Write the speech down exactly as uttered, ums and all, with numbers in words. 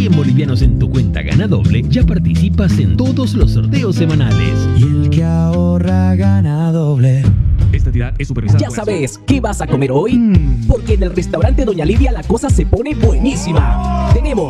cien bolivianos en tu cuenta Gana Doble, ya participas en todos los sorteos semanales. Y el que ahorra gana doble. Esta entidad es supervisada. Ya por- sabes, ¿qué vas a comer hoy? Mm. Porque en el restaurante Doña Lidia la cosa se pone buenísima. Tenemos